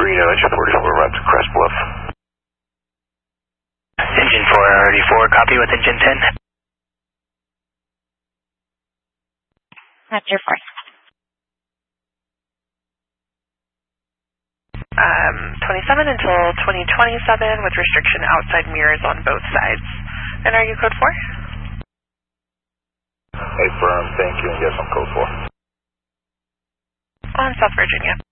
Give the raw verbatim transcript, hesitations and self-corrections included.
Reno, engine forty-four, route to Crest Bluff. Engine four, already four, copy with engine ten. That's your four. Um, twenty-seven until twenty twenty-seven with restriction outside mirrors on both sides. And are you code four? Hey, firm, thank you, and yes, I'm code four. On South Virginia.